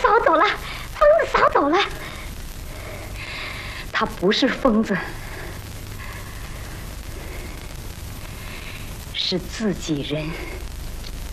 扫走了，疯子扫走了。他不是疯子，是自己人。